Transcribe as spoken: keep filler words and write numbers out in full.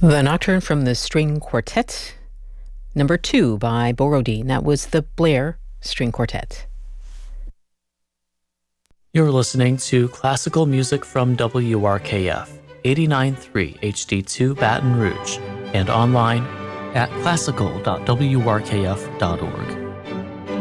The Nocturne from the String Quartet, number two by Borodin. That was the Blair String Quartet. You're listening to classical music from W R K F, eighty-nine point three H D two Baton Rouge, and online at classical dot w r k f dot org.